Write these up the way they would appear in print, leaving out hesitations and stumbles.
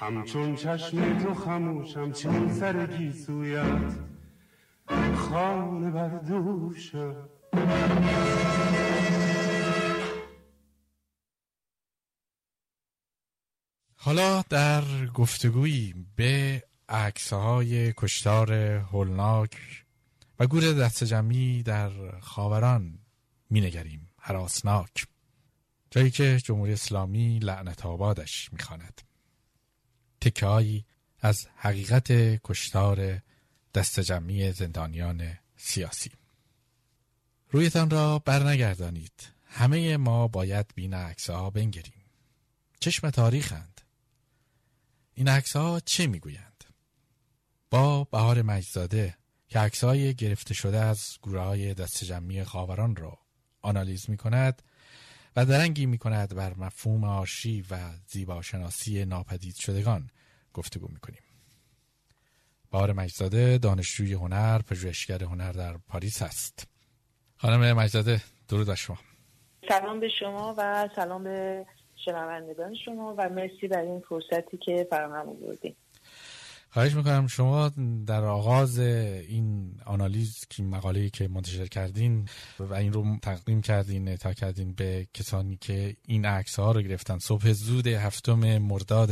همچون چشم تو خموشم چون سر گیسویت خانه بر دوشم. حالا در گفتگویی به عکس‌های کشتار هولناک و گور دسته‌جمعی در خاوران می‌نگریم، هراسناک، جایی که جمهوری اسلامی لعنت آبادش می‌خواند. تکه‌هایی از حقیقت کشتار دسته‌جمعی زندانیان سیاسی. رویتان را برنگردانید. همه ما باید بین عکس‌ها بنگریم. چشم تاریخند. این عکس‌ها چه میگویند؟ با بهار مجدزاده که عکس‌های گرفته شده از گوره‌های دسته‌جمعی خاوران را آنالیز می‌کند و درنگی می‌کند بر مفهوم آرشیو و زیباشناسی ناپدید شدگان گفتگو می‌کنیم. بهار مجدزاده دانشجوی هنر، پژوهشگر هنر در پاریس است. خانم مجدزاده، درود بر شما. سلام به شما و سلام به شنوندگان شما و مرسی برای این فرصتی که فراهم آوردید. خواهش میکنم. شما در آغاز این آنالیز که مقاله‌ای که منتشر کردین و این رو تقدیم کردین، اعطا کردین به کسانی که این عکس‌ها رو گرفتن، صبح زود 7 مرداد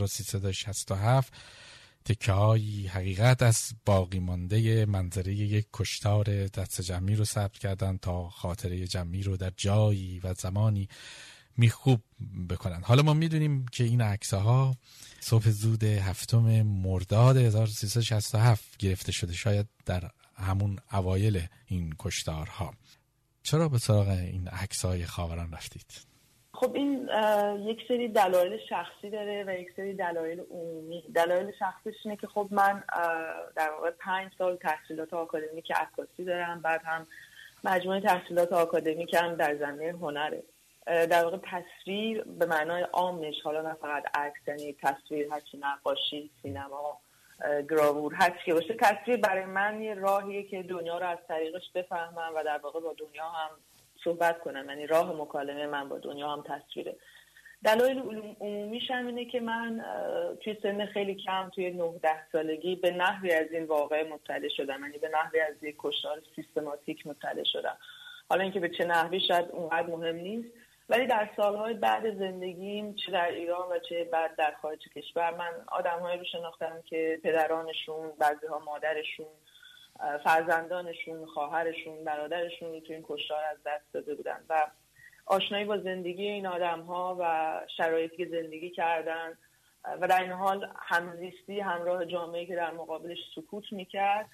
1367 تکه‌های حقیقت از باقی مانده منظره یک کشتار دسته‌جمعی رو ثبت کردن تا خاطره جمعی رو در جایی و زمانی میخوب بکنن. حالا ما میدونیم که این عکس‌ها صبح زود 7 مرداد 1367 گرفته شده، شاید در همون اوایل این کشتارها. چرا به سراغ این عکس‌های خاوران رفتید؟ خب این یک سری دلایل شخصی داره و یک سری دلایل عمومی. دلایل شخصیش اینه که خب من در واقع 5 سال تحصیلات آکادمیک عکاسی دارم، بعد هم مجموعه تحصیلات آکادمیکم در زمینه هنره. در واقع تصویر به معنای عامش، حالا نه فقط عکس، یعنی تصویر، هرچی نقاشی، سینما، گراور، هرچی که باشه، تصویر برای من یه راهیه که دنیا رو از طریقش بفهمم و در واقع با دنیا هم صحبت کنم. یعنی راه مکالمه من با دنیا هم تصویره. دلایل عمومیش هم اینه که من توی سن خیلی کم، توی 9-10 سالگی به نحوی از این واقعه مطلع شدم، یعنی به نحوی از یک کشتار سیستماتیک مطلع شدم. حالا اینکه به چه نحوی شاید اونقدر مهم نیست، ولی در سالهای بعد زندگیم، چه در ایران و چه بعد در خارج کشور، من آدم‌هایی رو شناختم که پدرانشون، بعضی‌ها مادرشون، فرزندانشون، خواهرشون، برادرشون رو تو این کشتار از دست داده بودن و آشنایی با زندگی این آدم‌ها و شرایطی که زندگی کردن و در این حال همزیستی همراه جامعه‌ای که در مقابلش سکوت می‌کرد،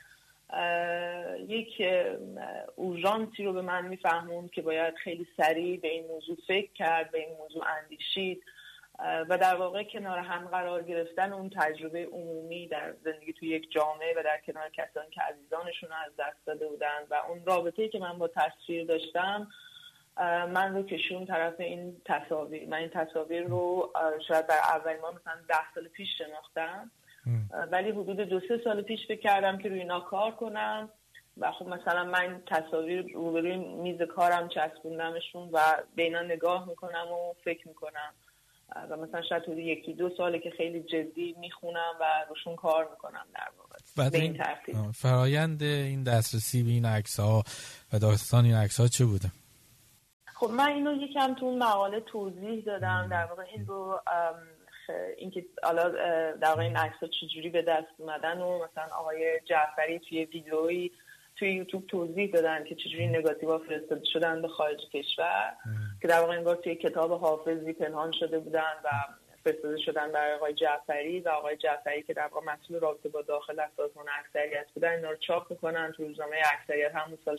یک اورژانسی رو به من میفهموند که باید خیلی سریع به این موضوع فکر کرد، به این موضوع اندیشید و در واقع کنار هم قرار گرفتن اون تجربه عمومی در زندگی توی یک جامعه و در کنار کسانی که عزیزانشون از دست داده بودن و اون رابطه‌ای که من با تصویر داشتم من رو کشون طرف این تصاویر. من این تصاویر رو شاید در اولین بار مثلا 10 سال پیش شناختم، ولی حدود 2-3 سال پیش فکر کردم که روی اینا کار کنم و خب مثلا من تصاویر روبروی میز کارم چسبوندمشون و به اینا نگاه میکنم و فکر میکنم و مثلا شاید حدود 1-2 ساله که خیلی جدی میخونم و روشون کار میکنم در واقع. به این ترتیب فرایند این دسترسی به این عکس‌ها و داستان این عکس‌ها چه بوده؟ خب من اینو یکم تو اون مقاله توضیح دادم. در واقع این رو اینکه حالا در واقع این عکس‌ها چجوری به دست اومدن و مثلا آقای جعفری توی ویدئویی توی یوتیوب توضیح دادن که چجوری نگاتیوها فرستاده شدن به خارج کشور که در واقع انگار توی کتاب حافظی پنهان شده بودن و فرستاده شدن برای آقای جعفری و آقای جعفری که در واقع مسئول رابطه با داخل از سازمان اکثریت بودن اینا رو چاپ میکنن تو روزنامه اکثریت همون سال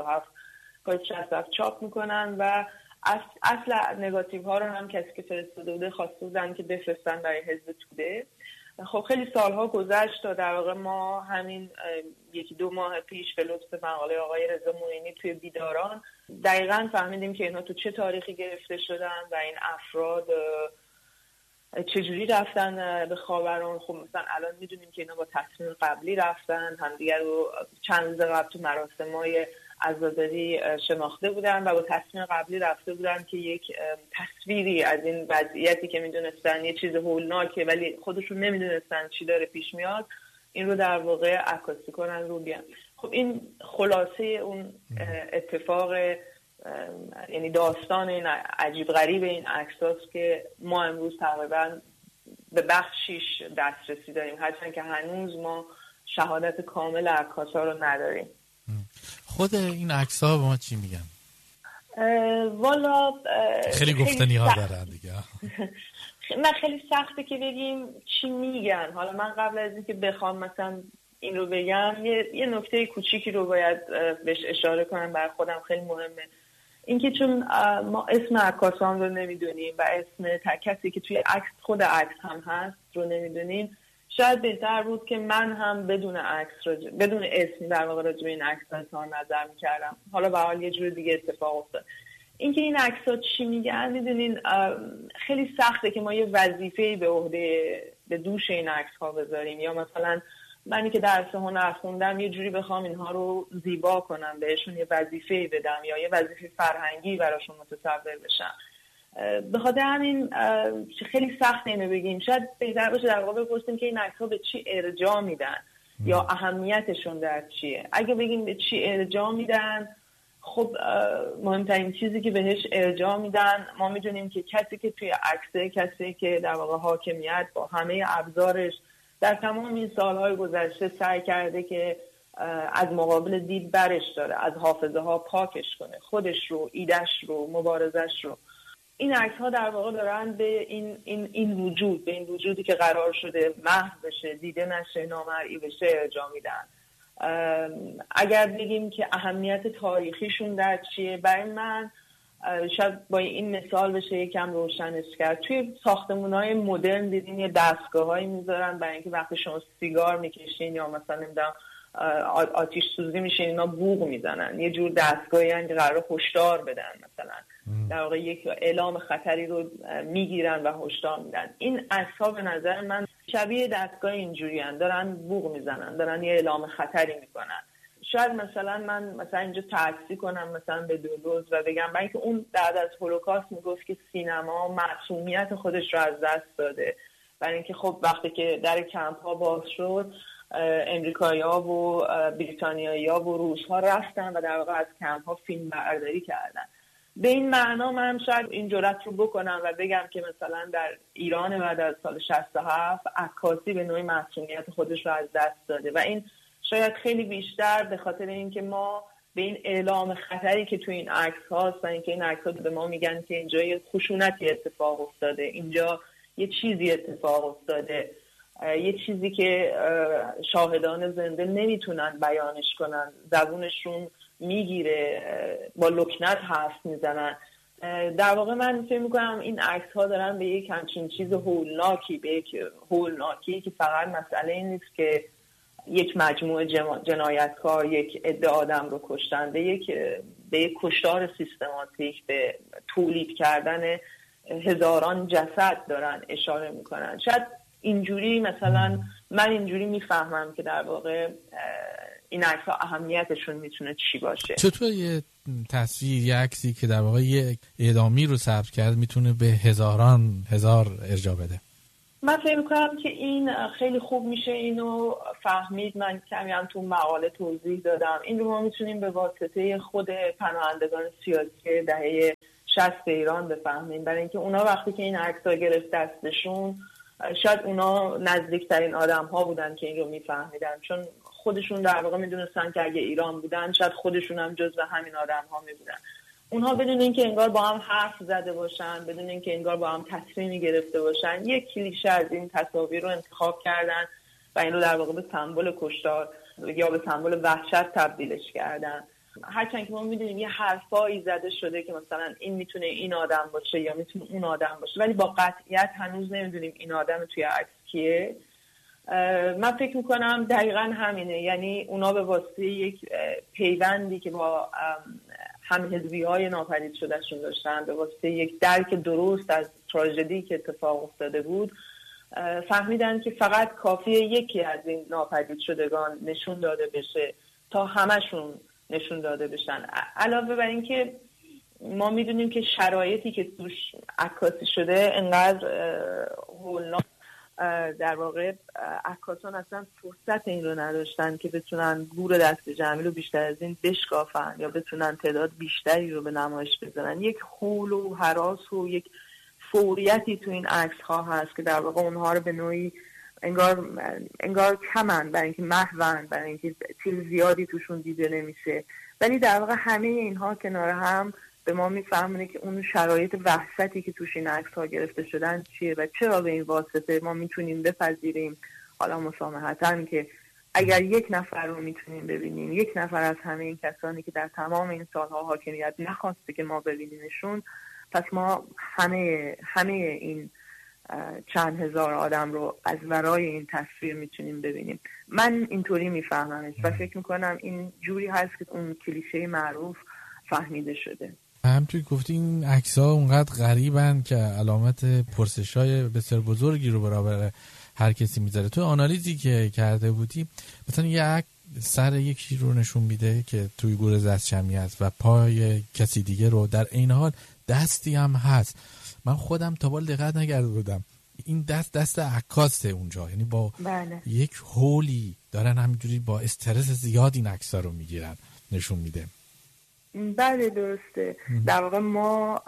67 چاپ میکنن و اصل نگاتیو ها رو هم کسی که فرستاده بوده خواسته بودن که بفرستن برای حزب توده. خب خیلی سالها گذشت تا در واقع ما همین 1-2 ماه پیش به لطف مقاله آقای رضا معینی توی بیداران دقیقاً فهمیدیم که اینا تو چه تاریخی گرفته شدن و این افراد چجوری رفتن به خاوران. خب مثلا الان میدونیم که اینا با تصمیم قبلی رفتن، همدیگر رو چند روز قبل تو مراسمای عزاداری شناخته بودن و با تصمیم قبلی رفته بودن که یک تصویری از این وضعیتی که میدونستن یه چیز هولناکه ولی خودشون نمیدونستن چی داره پیش میاد، این رو در واقع عکاسی کنن رو بیان. خب این خلاصه اون اتفاق، یعنی داستان این عجیب غریب این عکساست که ما امروز تقریبا به بخشیش دسترسی داریم، هرچند که هنوز ما شهادت کامل عکاسا رو نداریم. خود این عکس‌ها به ما چی میگن؟ والا خیلی گفتنی ها دارن دیگه. نه خیلی سخته که بگیم چی میگن. حالا من قبل از اینکه بخوام مثلا این رو بگم یه نکته کوچیکی رو باید بهش اشاره کنم، برای خودم خیلی مهمه. اینکه چون ما اسم عکاسان رو نمیدونیم و اسم کسی که توی عکس خود عکس هم هست رو نمیدونیم، شاید بهتر بود که من هم بدون اسم در واقع راجع به این عکس اظهار نظر میکردم. حالا به حال یه جور دیگه اتفاق افتاد. اینکه این عکس‌ها چی میگن میدونین، خیلی سخته که ما یه وظیفه‌ای به دوش این عکس‌ها بذاریم، یا مثلا منی که درس هنر خوندم یه جوری بخوام اینها رو زیبا کنم، بهشون یه وظیفه‌ای بدم یا یه وظیفه فرهنگی براشون متصور بشم. به خاطر همین خیلی سخت اینو بگیم. شاید بهتر باشه در واقع بپرسیم که این عکس‌ها به چی ارجاع میدن یا اهمیتشون در چیه. اگه بگیم به چی ارجاع میدن، خب مهمترین چیزی که بهش ارجاع میدن، ما میدونیم که کسی که توی عکسه، کسی که در واقع حاکمیت با همه ابزارش در تمام این سالهای گذشته سعی کرده که از مقابل دید برش داره، از حافظه ها پاکش کنه، خودش رو، ایدش رو، مبارزش رو. این عکس ها در واقع دارن به این وجود، به این وجودی که قرار شده محو بشه، دیده نشه، نامرئی بشه ارجاع میدن. اگر بگیم که اهمیت تاریخیشون در چیه، برای من شاید با این مثال بشه یکم روشنش کرد. توی ساختمان‌های مدرن دیدین یه دستگاه‌هایی میذارن برای اینکه وقتی شما سیگار میکشین یا مثلا نمیدونم آتش سوزی میشین اینا بوق میزنن، یه جور دستگاهی هستن که قراره هشدار بدن، مثلا در واقع یک اعلام خطری رو میگیرن و هشدار میدن. این عکس‌ها به نظر من شبیه دستگاه اینجوریان، دارن بوق میزنن، دارن یه اعلام خطری میکنن. شاید مثلا من اینجا تعصیب کنم مثلا به دولوز و بگم برای اینکه اون بعد از هولوکاست میگفت که سینما معصومیت خودش رو از دست داده، برای اینکه خب وقتی که در کمپ ها باز شد امریکایی‌ها و بریتانیایی‌ها و روس‌ها رفتن و در واقع از کمپ ها فیلم برداری کردن. به این معنا من شاید این جرأت رو بکنم و بگم که مثلا در ایران بعد از سال 67 عکاسی به نوعی معصومیت خودش رو از دست داده و این شاید خیلی بیشتر به خاطر اینکه ما به این اعلام خطری که تو این عکس هاست و اینکه این عکس ها به ما میگن که اینجا یه خشونتی اتفاق افتاده، اینجا یه چیزی اتفاق افتاده، یه چیزی که شاهدان زنده نمیتونن بیانش کنن، زبونشون میگیره، با لکنت حرف میزنن. در واقع من فکر میکنم این عکس ها دارن به یک همچین چیز هولناکی که فقط مسئله این نیست که یک مجموعه جنایتکار یک عده آدم رو کشتن، به یک کشتار سیستماتیک، به تولید کردن هزاران جسد دارن اشاره میکنن. شاید اینجوری مثلا من اینجوری میفهمم که در واقع این عکس‌ها اهمیتشون میتونه چی باشه. چطور یه تصویر، یه عکسی که در واقع یه اعدامی رو ثبت کرد میتونه به هزار ارجاع بده؟ من فکر میکنم که این خیلی خوب میشه اینو فهمید. من کمی هم تو مقاله توضیح دادم. این رو ما میتونیم به واسطه خود پناهندگان سیاسی دهه 60 ایران بفهمیم، برای اینکه اونا وقتی که این عکس‌ها گرفت دستشون، شاید اونا نزدیکترین آدم ها بودن که این رو میفهمیدن، چون خودشون در واقع میدونستن که اگه ایران بودن شاید خودشون هم جزو همین آدم ها میبودن. اونها بدون اینکه انگار با هم حرف زده باشن، بدون اینکه انگار با هم تصمیمی گرفته باشن، یک کلیشه از این تصاویر رو انتخاب کردن و این رو در واقع به سمبل کشتار یا به سمبل وحشت تبدیلش کردن. هرچند که ما میدونیم یه حرفایی زده شده که مثلا این میتونه این آدم باشه یا میتونه اون آدم باشه، ولی با قطعیت هنوز نمیدونیم این آدم توی عکس کیه. من فکر میکنم دقیقا همینه، یعنی اونا به واسطه یک پیوندی که با هم حزبی‌های ناپدید شدهشون داشتن، به واسطه یک درک درست از تراژدی که اتفاق افتاده بود، فهمیدن که فقط کافیه یکی از این ناپدید شدگان نشون داده بشه تا همشون نشون داده بشن. علاوه بر اینکه ما میدونیم که شرایطی که توش عکاسی شده انقدر هولناک، در واقع عکاسان اصلا فرصت این رو نداشتن که بتونن گور دست جمعی رو بیشتر از این بشکافن یا بتونن تعداد بیشتری رو به نمایش بذارن. یک هول و هراس و یک فوریتی تو این عکس ها هست که در واقع اونها رو به نوعی انگار کمن، برای اینکه محون، برای اینکه چیز زیادی توشون دیده نمیشه، ولی در واقع همه اینها کنار هم به ما میفهمونه که اون شرایط وحشتی که توش این عکس ها گرفته شدن چیه و چرا به این واسطه ما میتونیم بپذیریم، حالا مسامحتاً، که اگر یک نفر رو میتونیم ببینیم، یک نفر از همه این کسانی که در تمام این سالها حاکمیت نخواسته که ما ببینیمشون، پس ما همه این چند هزار آدم رو از ورای این تصویر میتونیم ببینیم. من اینطوری میفهممش و فکر میکنم این جوری هست که اون کلیشه معروف فهمیده شده. همونطوری گفتی این عکس‌ها اونقدر غریبن که علامت پرسش‌های بسیار بزرگی رو برابر هر کسی میذاره. تو آنالیزی که کرده بودی مثلا یه سر یکی رو نشون میده که توی گور دست جمعی هست و پای کسی دیگه رو، در این حال دستی هم هست. من خودم تا بال دقت نکرده بودم این دست عکاسه اونجا، یعنی با یک هولی دارن همینجوری با استرس زیاد این عکس‌ها رو میگیرن، نشون میده. بله درسته. در واقع ما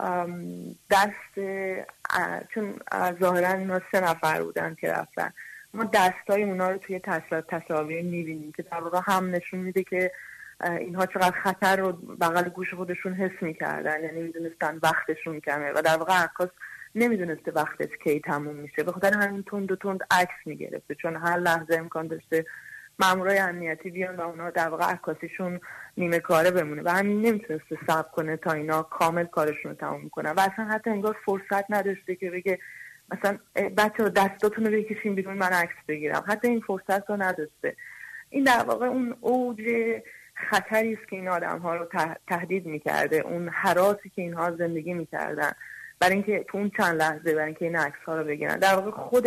چون ظاهرا اینا 3 نفر بودن که رفتن، ما دستای اونا رو توی تصاویر میبینیم که در واقع هم نشون میده که اینها چقدر خطر رو بغل گوش خودشون حس میکردن، یعنی میدونستن وقتشون کمه و در واقع عکاس نمیدونسته وقتش کی تموم میشه، به خاطر همین تند عکس میگرفته، چون هر لحظه امکان داشته مامورای امنیتی بیان و اونا در واقع عکاسیشون نیمه کاره بمونه و همین نمیتونسته صبر کنه تا اینا کامل کارشون رو تموم کنن و اصلا حتی انگار فرصت نداشته که بگه مثلا بچه‌ها دستاتون رو بکشین بیرون من عکس بگیرم، حتی این فرصت رو نداشته. این در واقع اون اوج خطری است که این آدم‌ها رو تهدید می‌کرده، اون هراسی که اینها زندگی می‌کردن برای اینکه تو اون چند لحظه برای اینکه این عکس‌ها رو بگیرن. در واقع خود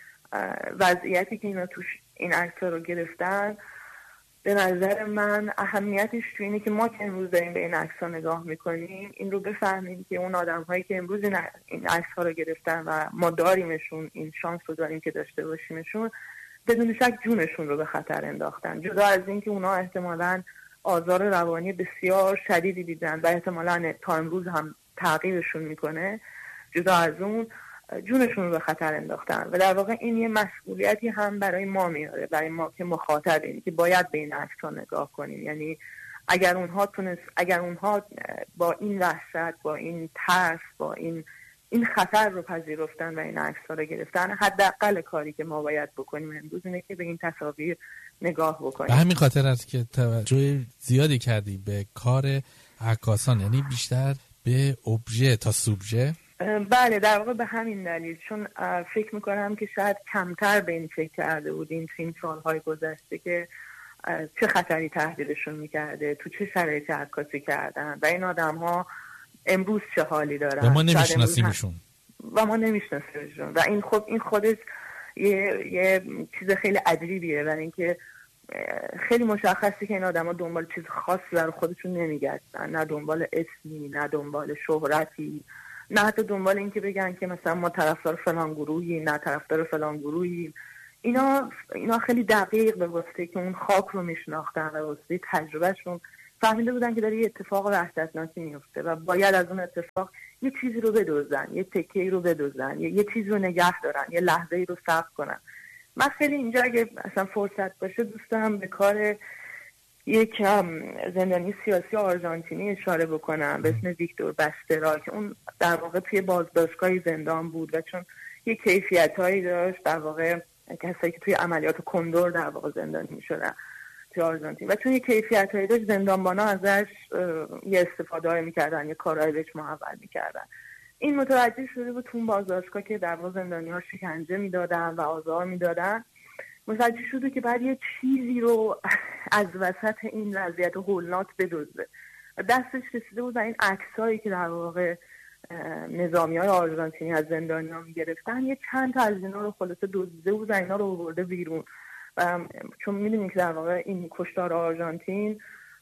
وضعیتی که اینا توش این عکس‌ها رو گرفتن، به نظر من اهمیتش تو اینه که ما که امروز داریم به این عکس‌ها نگاه می‌کنیم این رو بفهمیم که اون آدم‌هایی که امروز این عکس‌ها رو گرفتن و ما داریمشون، این شانس رو داریم که داشته باشیمشون، بدون شک جونشون رو به خطر انداختن. جدا از اینکه اونا احتمالاً آزار روانی بسیار شدیدی دیدن و احتمالاً تا امروز هم تعقیبشون میکنه، جدا از اون جونشون رو به خطر انداختن و در واقع این یه مسئولیتی هم برای ما میاره، برای ما که مخاطبیم، که باید به این عکس‌ها نگاه کنیم. یعنی اگر اونها با این وحشت، با این ترس، با این خطر رو پذیرفتن و این عکس‌ها رو گرفتن، حداقل کاری که ما باید بکنیم امروز اینه که به این تصاویر نگاه بکنیم. به همین خاطر است که توجه زیادی کردی به کار عکاسان، یعنی بیشتر به ابژه تا سوبژه. بله در واقع به همین دلیل، چون فکر میکنم که شاید کمتر به این فکر کرده بودیم تو این سالهای گذشته که چه خطری تهدیدشون میکرده، تو چه شرایطی عکاسی کردن و این آدم‌ها امروز چه حالی دارن و ما نمیشناسیمشون و این خودش یه چیز خیلی عجیبیه، برای اینکه خیلی مشخصه که این آدم‌ها دنبال چیز خاصی برای خودشون نمیگردن، نه دنبال اسمی، نه دنبال شهرتی، نه حتی دنبال این که بگن که مثلا ما طرفدار فلان گروهی، نه طرفدار فلان گروهی. اینا خیلی دقیق به واسطه که اون خاک رو میشناختن و به واسطه تجربهشون فهمیده بودن که داره یه اتفاق وحشتناکی میفته و باید از اون اتفاق یه چیزی رو بدزدن، یه تکه‌ای رو بدزدن، یه چیزی رو نگه دارن، یه لحظه‌ای رو صبر کنن. من خیلی اینجا اگه اصلا فرصت باشه دوست دارم به کار یک زندانی سیاسی آرژانتینی اشاره بکنم به اسم ویکتور باسترا که اون در واقع توی بازداشتگاه زندان بود و چون یه کیفیتایی داشت، در واقع کسایی که توی عملیات کندور در واقع زندانی می‌شدن توی آرژانتین، و چون یه کیفیتایی داشت زندانبانا ازش یه استفاده می‌کردن، یه کارهایی بهش محول می‌کردن. این متوجه شده بود تو اون بازداشتگاه که در واقع زندانی‌ها شکنجه می‌دادن و آزار می‌دادن، متوجه شده که بعد یه چیزی رو از وسط این وضعیت هولناک بدزده. دستش رسیده بود و این عکسایی که در واقع نظامی‌های آرژانتینی از زندانی‌ها می‌گرفتن، یه چند تا از اینا رو خلاصه دزدیده بود و اینا رو آورده بیرون. چون می‌دونید که در واقع این کشتار آرژانتین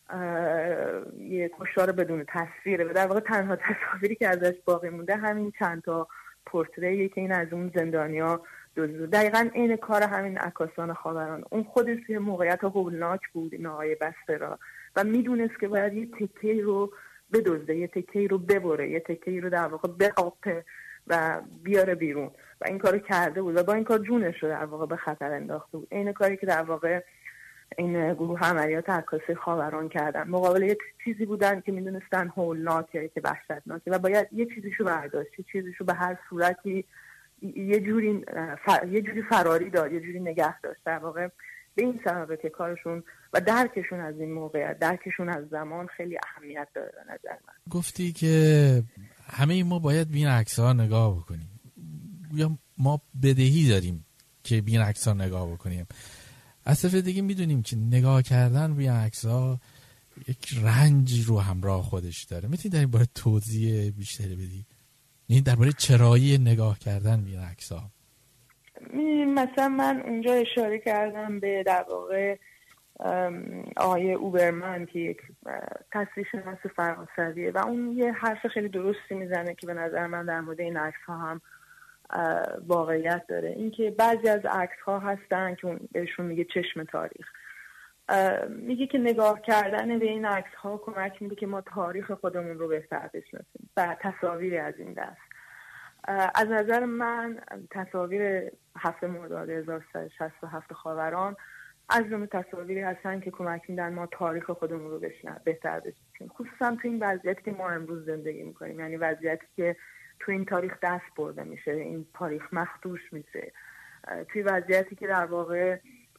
یه کشتار بدون تصویره و در واقع تنها تصاویری که ازش باقی مونده همین چند تا پورتریه که این از اون زندانیا دزدیده. دقیقاً این کار همین عکاسان خاوران. اون خودش یه موقعیت هولناک بود این آقای بسترا و میدونست که باید یه تکه‌ای رو بدزده، یه تکه‌ای رو ببره، یه تکه‌ای رو در واقع بقاپه و بیاره بیرون و این کارو کرده بود و با این کار جونش رو در واقع به خطر انداخته بود. این کاری که در واقع این گروه عملیات عکاسی خاوران کردن مقابل یه چیزی بودن که میدونستن هولناکه، که وحشتناکه و باید یه چیزیشو برداشت، یه چیزیشو به هر صورتی یه جوری فراری داد، یه جوری نگه داشت. در واقع به این سببه که کارشون و درکشون از این موقعیت، درکشون از زمان خیلی اهمیت داره به نظر من. گفتی که همه ما باید به این عکس‌ها نگاه بکنیم یا ما بدهی داریم که به این عکس‌ها نگاه بکنیم. از طرف دیگه میدونیم که نگاه کردن به این عکس‌ها یک رنجی رو همراه خودش داره. میتونی در این باره توضیح بیشتری بدی؟ یعنی درباره چرایی نگاه کردن به این عکس‌ها. مثلا من اونجا اشاره کردم به در واقع آقای اوبرمن که یک تصویرشناس فرانسویه و اون یه حرف خیلی درستی میزنه که به نظر من در مورد این عکس‌ها هم واقعیت داره. اینکه بعضی از عکس‌ها هستن که اون بهشون میگه چشم تاریخ. میگه که نگاه کردن به این عکس‌ها کمک میده که ما تاریخ خودمون رو بهتر بشناسیم و تصاویری از این دست. از نظر من تصاویر 7 مرداد 1367 خاوران از جمله تصاویری هستن که کمک میدن ما تاریخ خودمون رو بهتر بشناسیم، خصوصا تو این وضعیتی که ما امروز زندگی میکنیم، یعنی وضعیتی که تو این تاریخ دست برده میشه، این تاریخ مخدوش میشه، توی وضعیتی که در واقع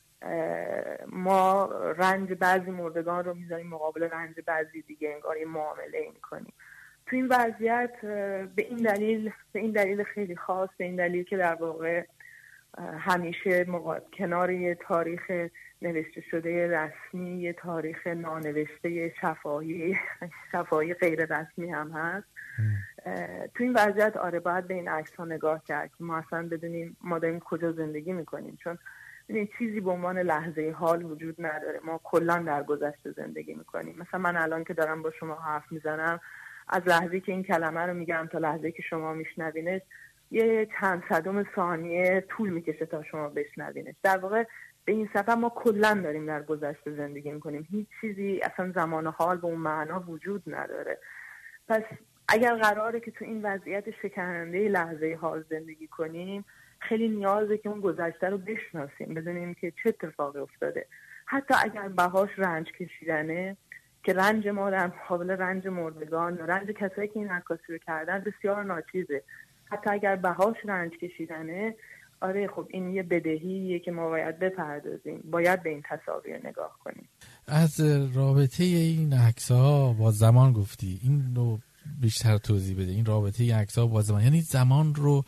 ما رنج بعضی مردگان رو میذاریم مقابل رنج بعضی دیگه، انگار یه معامله میکنیم. تو این وضعیت به این دلیل خیلی خاص، به این دلیل که در واقع همیشه کنار یه تاریخ نوشته شده رسمی یه تاریخ نانوشته شفاهی غیر رسمی هم هست. تو این وضعیت باید به این عکس ها نگاه کرد که ما اصلا بدونیم ما داریم کجا زندگی میکنیم، چون این چیزی به عنوان لحظه حال وجود نداره. ما کلا در گذشته زندگی میکنیم. مثلا من الان که دارم با شما حرف میزنم، از لحظه‌ای که این کلمه رو میگم تا لحظه‌ای که شما میشنوینش یه چند صدم ثانیه طول میکشه تا شما بشنوینش. در واقع به این صفحه ما کلا داریم در گذشته زندگی میکنیم. هیچ چیزی اصلا زمان و حال به اون معنا وجود نداره. پس اگر قراره که تو این وضعیت شکننده لحظه حال زندگی کنیم، خیلی نیازه که اون گذشته رو بشناسیم، بدونیم که چه اتفاقی افتاده. حتی اگر بهاش رنج کشیدنه، که رنج ما در مقابل رنج مردگان، رنج کسایی که این عکاسی رو کردن بسیار ناچیزه. حتی اگر بهاش رنج کشیدنه، خب این یه بدهیه که ما باید بپردازیم، باید به این تصاویر نگاه کنیم. از رابطه این عکس‌ها با زمان گفتی، این رو بیشتر توضیح بده. این رابطه این عکس‌ها با زمان، یعنی زمان رو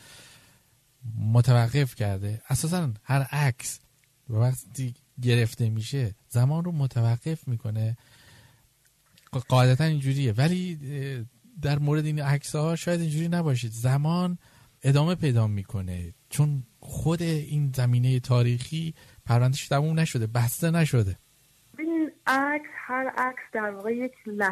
متوقف کرده. اساساً هر عکس وقتی گرفته میشه زمان رو متوقف میکنه، قاعدتا اینجوریه. ولی در مورد این عکس‌ها شاید اینجوری نباشه، زمان ادامه پیدا میکنه، چون خود این زمینه تاریخی پروندهش تموم نشده، بسته نشده. ببین هر عکس در واقع یک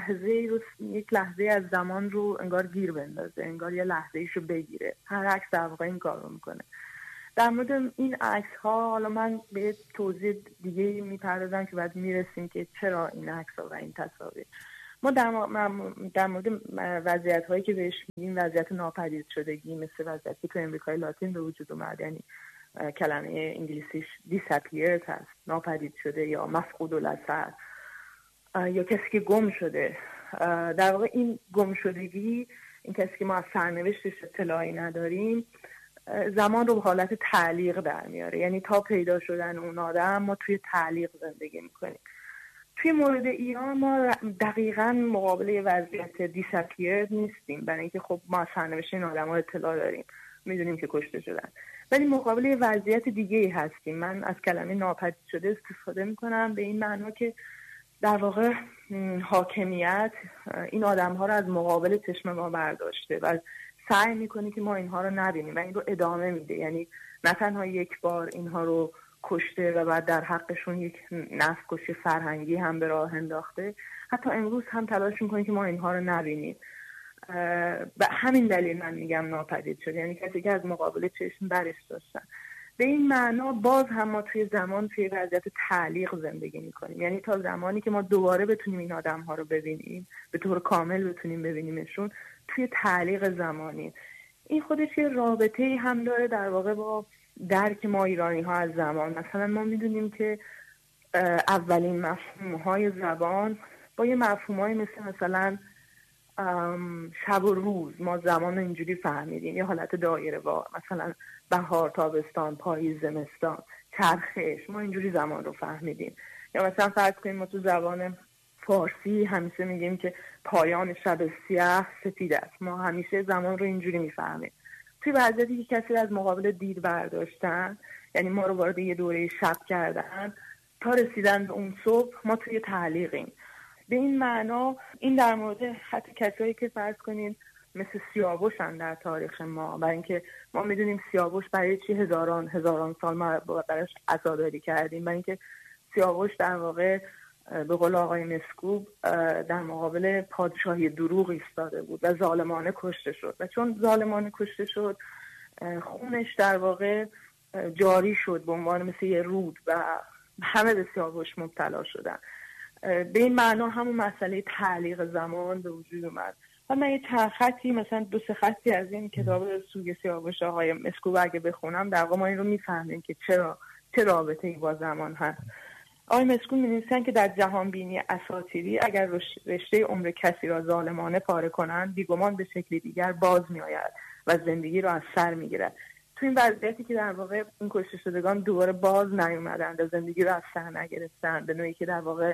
لحظه از زمان رو انگار گیر بندازه، انگار یه لحظه‌ایشو بگیره. هر عکس در واقع این کار رو میکنه. در مورد این عکس‌ها حالا من به توضیح دیگه میپردازم که بعد میرسیم که چرا این عکس‌ها و این تصاویر. ما در مورد وضعیت‌هایی که بهش میگیم وضعیت ناپدید شدگی، مثل وضعیتی تو امریکای لاتین به وجود اومد، یعنی کلمه انگلیسیش disappeared هست، ناپدید شده یا مفقود الاثر، یا کسی که گم شده. در واقع این گم شدگی، این کسی که ما از سرنوشتش اطلاعی نداریم، زمان رو به حالت تعلیق در میاره. یعنی تا پیدا شدن اون آدم ما توی تعلیق زندگی میکنیم. توی مورد ایران ما دقیقاً مقابل وضعیت دیسپیر نیستیم، برای اینکه خب ما از سرنوشت این آدم ها اطلاع داریم، میدونیم که کشته شدن، ولی مقابل وضعیت دیگه هستیم. من از کلمه ناپدید شده استفاده میکنم به این معنا که در واقع حاکمیت این آدم ها رو از مقابل چشم ما برداشته و سعی میکنه که ما اینها رو نبینیم و این رو ادامه میده. یعنی نه تنها یک بار اینها رو کشته و بعد در حقشون یک نسل کشی فرهنگی هم به راه انداخته، حتی امروز هم تلاش میکنه که ما اینها رو نبینیم. به همین دلیل من میگم ناپدید شد، یعنی کسی که از مقابل چشم برش داشتن. به این معنا باز هم ما توی وضعیت تعلیق زندگی میکنیم، یعنی تا زمانی که ما دوباره بتونیم این آدم ها رو ببینیم، به طور کامل بتونیم ببینیمشون، توی تعلیق زمانی. این خودش یه رابطه‌ای هم داره در واقع با درک ما ایرانی ها از زمان. مثلا ما میدونیم که اولین مفهوم‌های زبان با یه مفهوم‌های مثلا شب و روز، ما زمان رو اینجوری فهمیدیم، یه حالت دایره‌وار، مثلا بهار، تابستان، پاییز، زمستان، چرخش، ما اینجوری زمان رو فهمیدیم. یا مثلا فرض کنیم ما تو زبان فارسی همیشه میگیم که پایان شب سیاه سفید است، ما همیشه زمان رو اینجوری میفهمیم. توی وضعیتی که کسی از مقابل دید برداشتن، یعنی ما رو وارد یه دوره شب کردن، تا رسیدن به اون صبح ما توی تعلیقیم. به این معنا این در مورد حتی کسایی که فرض کنین مثل سیاوشن در تاریخ ما، برای اینکه ما میدونیم سیاوش برای چی هزاران سال ما براش عزاداری کردیم، برای اینکه سیاوش در واقع به قول آقای مسکوب در مقابل پادشاهی دروغ ایستاده بود و ظالمانه کشته شد، و چون ظالمانه کشته شد خونش در واقع جاری شد به عنوان مثل یه رود و همه به سیاوش مبتلا شدن. به این معنا همون مسئله تعلیق زمان به وجود اومد. و من یه چند خطی، مثلا 2-3 خطی از این کتاب سوگ سیاوش آقای مسکوب اگه بخونم، در واقع ما این رو میفهمیم که چه رابطه‌ای با زمان هست. آقای مسکوب می‌نویسن که در جهان بینی اساطیری اگر رشته عمر کسی را ظالمانه پاره کنند، بیگمان به شکلی دیگر باز می‌آید و زندگی را از سر می‌گیرد. تو این وضعیتی که در واقع این کشته شدگان دوباره باز نیومدند و زندگی را از سر نگرفتند، به نوعی که در واقع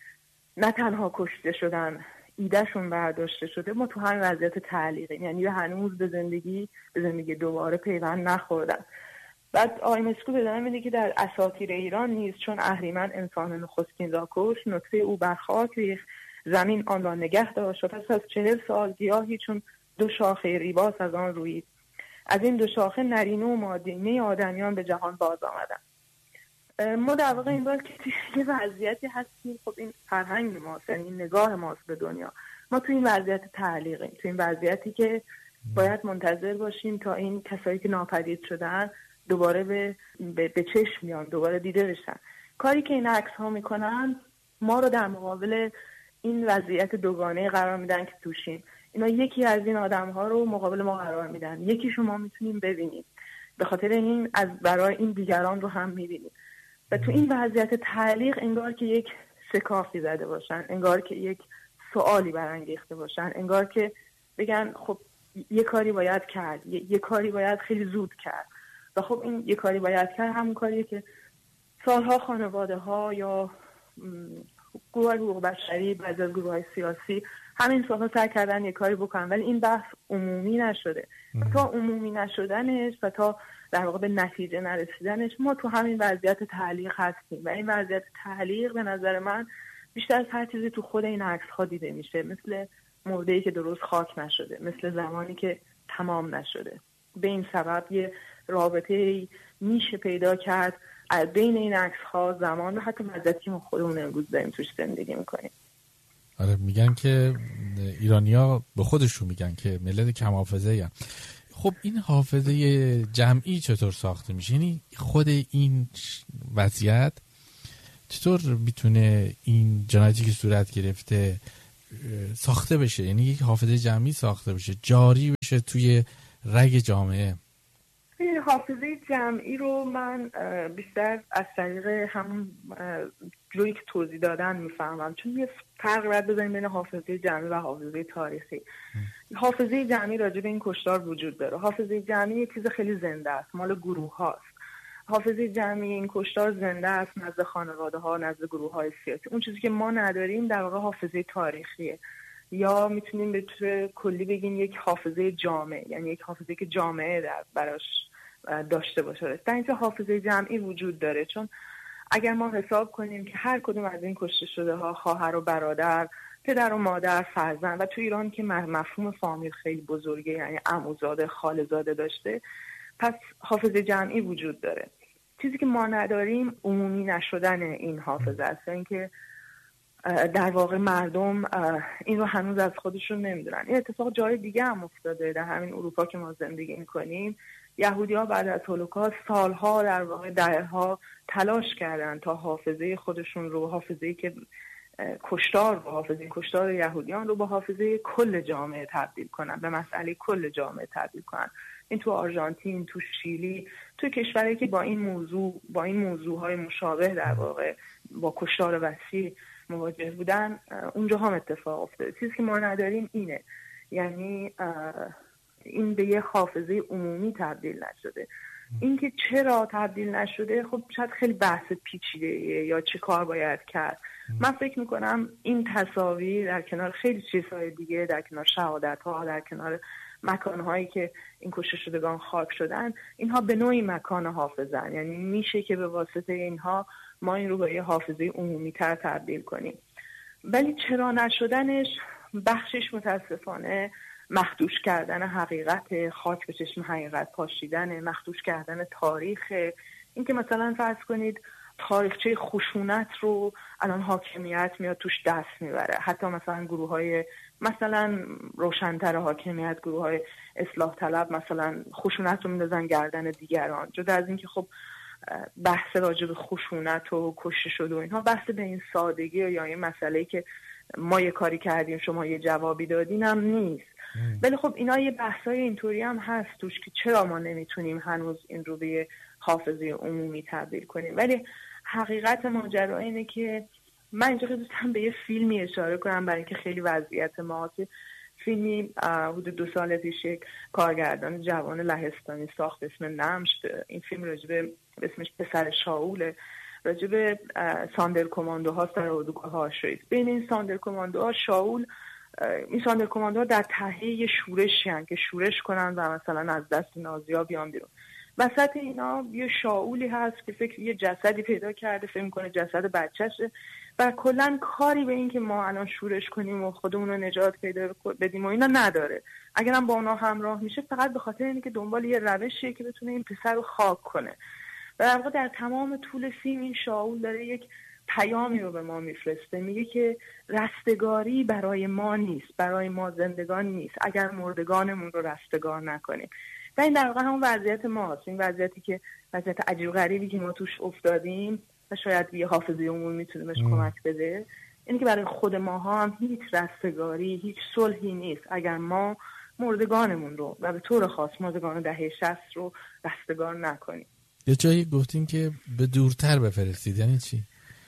نه تنها کشته شدن، ایدهشون برداشته شده، ما تو همین وضعیت تعلیقیم، یعنی هنوز به زندگی دوباره پیوند نخوردن. بعد آقای مسکوب ادامه میده که در اساطیر ایران نیز چون اهریمن انسان نخستین را کشت، نطفه او بر خاک ریخت، زمین آن را نگه داشت و پس از 40 سال گیاهی چون 2 شاخه ریباس از آن رویید. از این 2 شاخه نرینه و مادینه آدمیان به جهان باز آمدند. ما در واقع این بار که یه وضعیتی هستیم، خب این فرهنگ ماست، این نگاه ماست به دنیا، ما تو این وضعیت تعلیقیم، تو این وضعیتی که باید منتظر باشیم تا این کسایی که ناپدید شدن دوباره به چشم میان، دوباره دیده بشن. کاری که این عکس ها میکنن ما رو در مقابل این وضعیت دوگانه قرار میدن که توشیم. اینا یکی از این آدم ها رو مقابل ما قرار میدن، یکی شما میتونیم ببینیم، به خاطر این از برای این دیگران رو هم میبینیم. و تو این وضعیت تعلیق انگار که یک شکافی زده باشن، انگار که یک سوالی برانگیخته باشن، انگار که بگن خب یه کاری باید کرد، یه کاری باید خیلی زود کرد. و خب این یه کاری باید کرد همون کاریه که سالها خانواده ها یا گروه حقوق بشری، بعضی از گروه های سیاسی همین سالها سعی کردن یه کاری بکنن، ولی این بحث عمومی نشده. تا عمومی نشدنش و تا در واقع به نتیجه نرسیدنش ما تو همین وضعیت تعلیق هستیم. و این وضعیت تعلیق به نظر من بیشتر از هر چیزی تو خود این عکس ها دیده میشه، مثل مرده‌ای که درست خاک نشده، مثل زمانی که تمام نشده. به این سبب یه رابطه میشه پیدا کرد بین این عکس ها، زمان و حتی وضعیتی که ما خودمون امروز داریم توش زندگی میکنیم. آره، میگن که ایرانی‌ها به خودشون میگن که ملت کم حافظه‌این. خب این حافظه جمعی چطور ساخته میشه؟ یعنی خود این وضعیت چطور میتونه این جنایتی که صورت گرفته ساخته بشه، یعنی یک حافظه جمعی ساخته بشه، جاری بشه توی رگ جامعه؟ این حافظه جمعی رو من بیشتر از طریق همون جوری که توضیح دادن میفهمم، چون یه فرق باید بزنیم بین حافظه جمعی و حافظه تاریخی. حافظه جمعی راجع به این کشتار وجود داره. حافظه جمعی یه چیز خیلی زنده است، مال گروه هاست. حافظه جمعی این کشتار زنده است نزد خانواده ها، نزد گروه های سیاسی. اون چیزی که ما نداریم در واقع حافظه تاریخیه، یا میتونیم به طور کلی بگیم یک حافظه جامعه، یعنی یک حافظه که جامعه براش داشته باشه. در اینجا حافظه جمعی وجود داره، چون اگر ما حساب کنیم که هر کدوم از این کشته شده ها خواهر و برادر، پدر و مادر، فرزند، و تو ایران که مفهوم فامیل خیلی بزرگه، یعنی عموزاده، خاله‌زاده داشته، پس حافظه جمعی وجود داره. چیزی که ما نداریم عمومی نشدن این حافظه است، اینکه در واقع مردم این رو هنوز از خودشون نمیدونن. این اتفاق جای دیگه هم افتاده، در همین اروپا که ما زندگی میکنیم. یهودی‌ها بعد از هولوکاست سالها، در واقع دهه‌ها تلاش کردن تا حافظه خودشون رو، حافظه‌ای که کشتار یهودیان رو، با حافظه کل جامعه تبدیل کنن، به مسئله کل جامعه تبدیل کنن. این تو آرژانتین، تو شیلی، تو کشورهایی که با این موضوعهای مشابه در واقع با کشتار وسیع مواجه بودن، اونجا هم اتفاق افتاده. چیزی که ما نداریم اینه، یعنی این به یه حافظه عمومی تبدیل نشده. اینکه چرا تبدیل نشده، خب شاید خیلی بحث پیچیده‌ایه یا چه کار باید کرد. من فکر میکنم این تصاویر در کنار خیلی چیزهای دیگه، در کنار شهادت‌ها، در کنار مکانهایی که این کشته شدگان خاک شدن، اینها به نوعی مکان حافظن. یعنی میشه که به واسطه اینها ما این رو به یه حافظه عمومی تر تبدیل کنیم. ولی چرا نشدنش بخشش متاسفانه مخدوش کردن حقیقت، خاک به چشم حقیقت پاشیدن، مخدوش کردن تاریخ. این که مثلا فرض کنید تاریخچه خشونت رو الان حاکمیت میاد توش دست میبره، حتی مثلا گروه‌های مثلا روشن‌تر حاکمیت، گروه‌های اصلاح طلب مثلا خشونت رو میندازن گردن دیگران، جدا از اینکه خب بحث راجع به خشونت و کشته شده و اینها بحث به این سادگی یا این مسئله‌ای که ما یه کاری کردیم شما یه جوابی دادین هم نیست. ولی خب اینا یه بحثای اینطوری هم هست توش که چرا ما نمیتونیم هنوز این رو به حافظه عمومی تبدیل کنیم. ولی حقیقت ماجرا اینه که من اینجا دوستم به یه فیلمی اشاره کنم برای اینکه خیلی وضعیت ما، فیلمی حدود 2 سال پیش یک کارگردان جوان لهستانی ساخت به اسم نمش. این فیلم راجبه اسمش پسر شاوله، راجبه ساندر کماندوهاست در اردوگاه آشویتز. بین این ساندر کماندوها شاول، این ساندر کماندوها در ته یه شورشی هستن که شورش کنن و مثلا از دست نازی‌ها بیان بیرون. وسط اینا یه شاولی هست که فکر یه جسدی پیدا کرده، فکر می‌کنه جسد بچه‌شه و کلا کاری به این که ما الان شورش کنیم و خودمون رو نجات پیدا بدیم و اینا نداره. اگرم با اونا همراه میشه فقط به خاطر اینه که دنبال یه روشیه که بتونه این پسر رو خاک کنه. و در واقع در تمام طول فیلم این شاول داره یک پیامی رو به ما میفرسته، میگه که رستگاری برای ما نیست، برای ما زندگان نیست اگر مردگانمون رو رستگار نکنیم. و این در واقع همون وضعیت ماست، این وضعیتی که وضعیت عجیب غریبی که ما توش افتادیم و شاید یه حافظه عمومی میتونه بهش کمک بده. اینه که برای خود ماها هم هیچ رستگاری، هیچ صلحی نیست اگر ما مردگانمون رو و به طور خاص مردگان دهه 60 رو رستگار نکنیم. یه جایی گفتین که به دورتر بفرستید، یعنی چی؟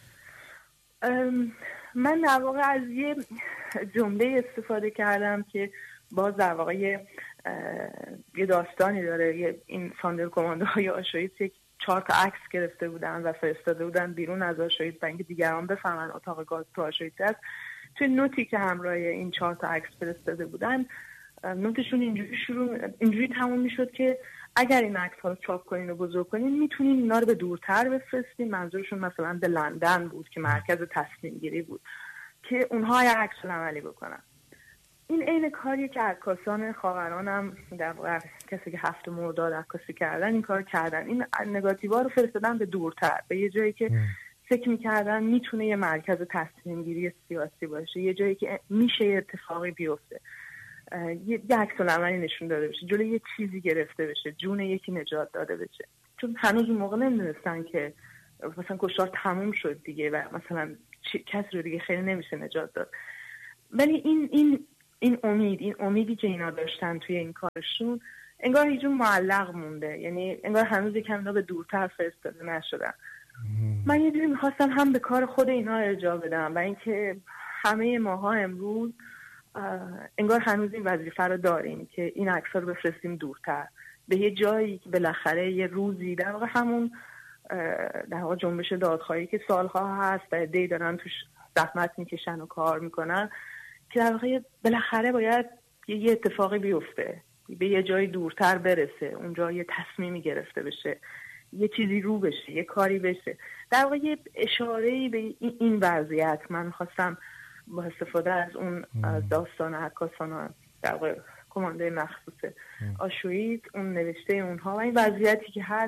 من در واقع از یه جمله استفاده کردم که باز در واقع یه داستانی داره. این ساندر کماندوهای آشویتز 4 تا عکس گرفته بودن و فرستاده بودن بیرون از آشویتز برای اینکه دیگران بفهمن اتاق گاز تو آشویتز هست. توی نوتی که همراه این 4 تا عکس فرستاده بودن، نوتشون اینجوری تموم میشد که اگر این عکس ها رو چاپ کنین و بزرگ کنین میتونین اینا رو به دورتر بفرستین. منظورشون مثلا به لندن بود که مرکز تصمیم گیری بود، که اونها یه عکس العملی بکنن. این عین کاریه که عکاسان خاوران هم در واقع کسی که 7 مرداد عکاسی کردن این کار کردن. این نگاتیوا رو فرستادن به دورتر، به یه جایی که فکر می‌کردن میتونه یه مرکز تصمیم گیری سیاسی باشه، یه جایی که میشه یه اتفاقی بیفته، یه عکس العملی نشون داده بشه، جلوی یه چیزی گرفته بشه، جون یکی نجات داده بشه. چون هنوز اون موقع نمیدونستن که مثلا کشتار تموم شد دیگه و مثلا کسی رو دیگه خیلی نمیشه نجات داد. ولی این امیدی که اینا داشتن توی این کارشون انگار هیچ جون معلق مونده، یعنی انگار هنوز یکم اینا به دورتر فرستاده نشدن. من یه جوری میخواستم هم به کار خود اینا ارجاع بدم و اینکه همه ماها امروز انگار هنوز این وظیفه رو داریم که این عکس‌ها رو بفرستیم دورتر به یه جایی که بالاخره یه روزی در واقع همون در واقع جنبش دادخواهی که سالها هست و عده‌ای دارن توش زحمت میکشن و کار میکنن، که در واقع بالاخره باید یه اتفاقی بیفته، به یه جایی دورتر برسه، اونجا یه تصمیمی گرفته بشه، یه چیزی رو بشه، یه کاری بشه. در واقع یه اشاره‌ای به این وضعیت من خواستم با استفاده از اون داستان عکاسان در واقع کمانده مخصوص آشویتز، اون نوشته اونها و این وضعیتی که هست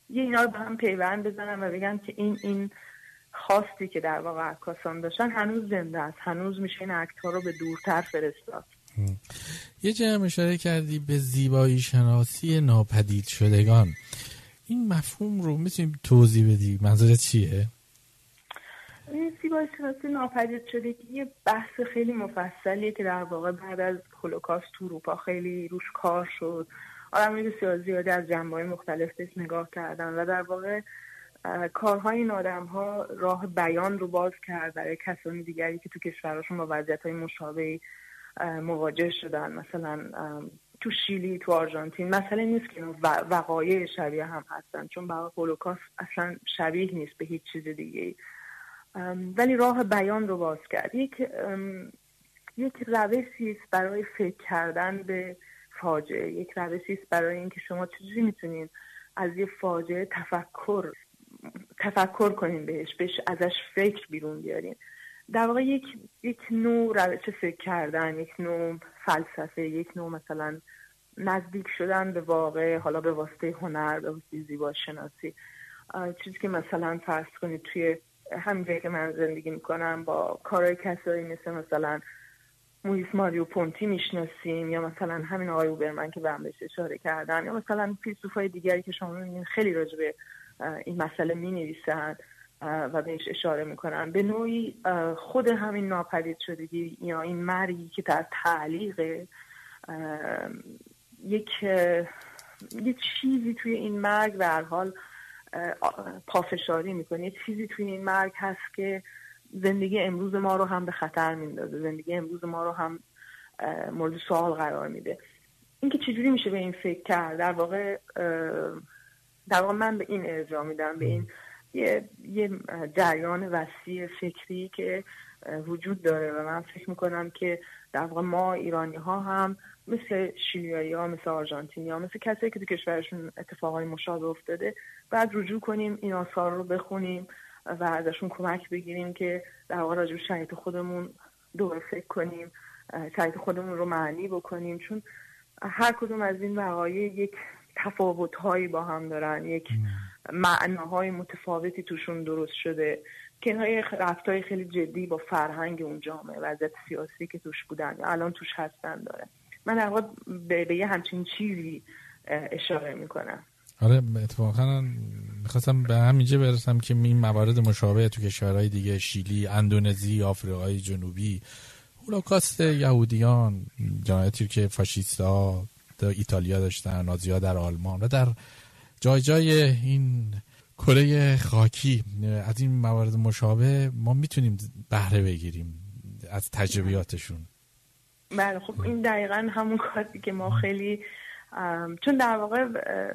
یه اینا رو به هم پیوند بزنن و بگن که این خواستی که در واقع عکاسان داشتن هنوز زنده است، هنوز میشه این عکس‌ها رو به دورتر فرستاد. یه جا هم اشاره کردی به زیبایی شناسی ناپدید شدگان. این مفهوم رو میتونی توضیح بدی؟ منظورت چیه؟ زیبایی شناسی ناپدید شدگی یه بحث خیلی مفصلیه که در واقع بعد از هولوکاست تو اروپا خیلی روش کار شد. آدمای بسیار زیادی از جنبه‌های مختلف بهش نگاه کردن و در واقع کارهای این آدم‌ها راه بیان رو باز کرد برای کسانی دیگری که تو کشورشون با وضعیت‌های مشابهی مواجه شدن. مثلا تو شیلی، تو آرژانتین مسئله نیست که وقایع شبیه هم هستن، چون برای هولوکاست اصلا شبیه نیست به هیچ چیز دیگه‌ای، ولی راه بیان رو باز کرد. یک روشی است برای فکر کردن به فاجعه، یک روشی است برای اینکه شما چجوری میتونین از یه فاجعه تفکر کنین بهش ازش فکر بیرون بیارین. در واقع یک نوع روش فکر کردن، یک نوع فلسفه، یک نوع مثلا نزدیک شدن به واقع، حالا به واسطه هنر، به واسطه زیبایی شناسی. چیزی که مثلا فرض کنید توی همین جایی که من زندگی میکنم با کارهای کسایی مثلا مویس ماریو پونتی میشناسیم، یا مثلا همین آقای اوبرمن که به بهش اشاره کردن، یا مثلا فیلسوفای دیگری که شما میبینید خیلی راجع به این مسئله مینویسن و بهش اشاره میکنن. به نوعی خود همین ناپدید شدگی یا این مرگی که در تعلیق یک چیزی توی این مرگ به هر حال پافشاری میکنه، یک چیزی توی این مرگ هست که زندگی امروز ما رو هم به خطر میندازه، زندگی امروز ما رو هم مورد سوال قرار میده. اینکه چجوری میشه به این فکر کرد، در واقع من به این ارجاع میدم، به این یه جریان وسیع فکری که وجود داره و من فکر میکنم که در واقع ما ایرانی ها هم مثل شیلیایی ها، مثل آرژانتینی ها، مثل کسایی که تو کشورشون اتفاقای مشابه افتاده بعد رجوع کنیم، این آثار رو بخونیم و ازشون کمک بگیریم که در واقع راجع به شرایط خودمون دوباره فکر کنیم، شرایط خودمون رو معنی بکنیم، چون هر کدوم از این وقایع یک تفاوت‌هایی با هم دارن، یک معناهای متفاوتی توشون درست شده که اینها ربطای خیلی جدی با فرهنگ اون جامعه، وضعیت سیاسی که توش بودن یا الان توش هستن داره. من در واقع به یه همچین چیزی اشاره میکنم. آره اتفاقا میخواستم به همینجا برسم که این موارد مشابه تو کشورهای دیگه، شیلی، اندونزی، آفریقای جنوبی، هولوکاست یهودیان، جنایتی که فاشیستا در ایتالیا داشتن، نازی‌ها در آلمان و در جای جای این کره خاکی، از این موارد مشابه ما میتونیم بهره بگیریم از تجربیاتشون. بله خب این دقیقاً همون کاری که ما خیلی چون در واقع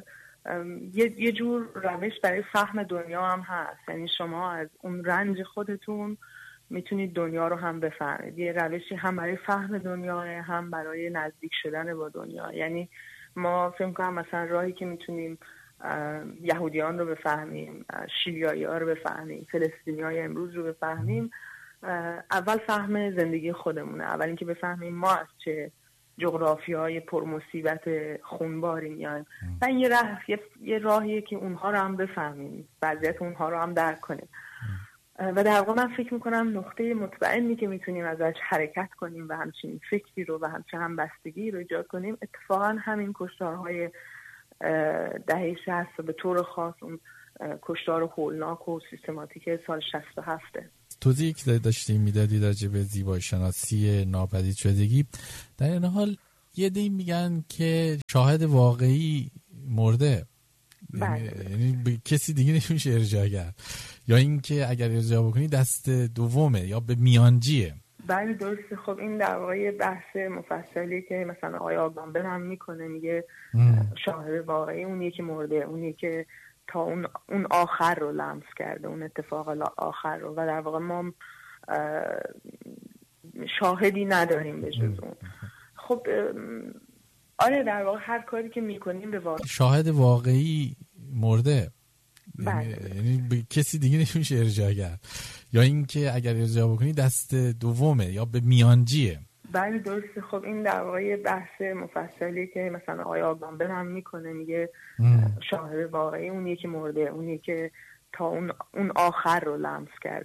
یه جور روش برای فهم دنیا هم هست، یعنی شما از اون رنج خودتون میتونید دنیا رو هم بفهمید. یه روشی هم برای فهم دنیا، هم برای نزدیک شدن با دنیا. یعنی ما فکر کنم مثلا راهی که میتونیم یهودیان رو بفهمیم، شیلیایی ها رو بفهمیم، فلسطینی های امروز رو بفهمیم، اول فهم زندگی خودمونه. اول اینکه بفهمیم ما از چه جغرافیای پرمصیبت خونباری میایم و این یه راهیه که اونها رو هم بفهمیم، وضعیت اونها رو هم درک کنیم. و در واقع من فکر میکنم نقطه مطمئنی که میتونیم ازش حرکت کنیم و همچین فکری رو و همچین همبستگی رو ایجاد کنیم اتفاقا همین کشتارهای دهه 60 و به طور خاص اون کشتار هولناک و سیستماتیک سال 67. توضیحی که داشتیم میدادی راجع به زیبایی شناسی ناپدید شدگی، در این حال یه عده‌ای میگن که شاهد واقعی مرده، یعنی به کسی دیگه نمیشه ارجاع کرد، یا اینکه اگر ارجاع بکنی دست دومه یا به میانجیه. بله درسته. خب این در واقع بحث مفصلی که مثلا آقای آگامبل هم میکنه، میگه شاهد واقعی اونیه که مرده، اونیه که تا اون آخر رو لمس کرده، اون اتفاق آخر رو، و در واقع ما شاهدی نداریم به جز اون. خب آره در واقع هر کاری که میکنیم به واقع شاهد واقعی مرده، بله. یعنی به کسی دیگه نمیشه ارجاع کرد، یا اینکه اگر ارجاع بکنی دست دومه یا به میانجیه. بله درسته. خب این در واقع بحث مفصلی که مثلا آقای آگامبر هم میکنه، میگه شاهد واقعی اونیه که مرده، اونیه که تا اون آخر رو لمس کرده.